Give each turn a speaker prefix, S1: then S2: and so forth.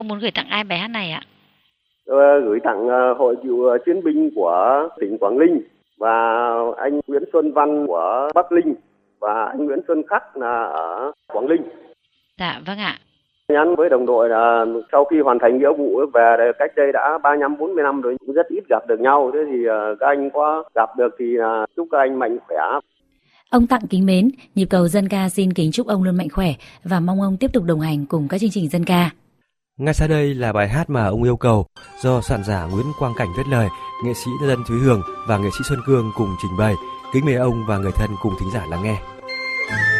S1: Ông muốn gửi tặng ai bài hát này ạ?
S2: Gửi tặng Hội cựu chiến binh của tỉnh Quảng Ninh và anh Nguyễn Xuân Văn của Bắc Ninh và anh Nguyễn Xuân Khắc là ở Quảng Ninh.
S1: Dạ vâng ạ.
S2: Nhắn với đồng đội là sau khi hoàn thành nghĩa vụ về cách đây đã 35-40 năm rồi, cũng rất ít gặp được nhau. Thế thì các anh có gặp được thì chúc các anh mạnh khỏe.
S3: Ông Tặng kính mến, nhịp cầu dân ca xin kính chúc ông luôn mạnh khỏe và mong ông tiếp tục đồng hành cùng các chương trình dân ca.
S4: Ngay sau đây là bài hát mà ông yêu cầu do soạn giả Nguyễn Quang Cảnh viết lời, nghệ sĩ nhân dân Thúy Hường và nghệ sĩ Xuân Cương cùng trình bày. Kính mời ông và người thân cùng thính giả lắng nghe.